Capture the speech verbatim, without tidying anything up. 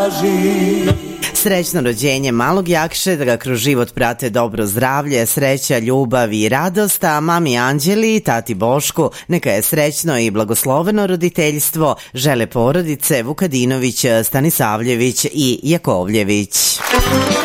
traži. Srećno rođenje malog Jakše, da ga kroz život prate dobro zdravlje, sreća, ljubav i radost, a mami Anđeli i tati Bošku neka je srećno i blagosloveno roditeljstvo, žele porodice Vukadinović, Stanisavljević i Jakovljević.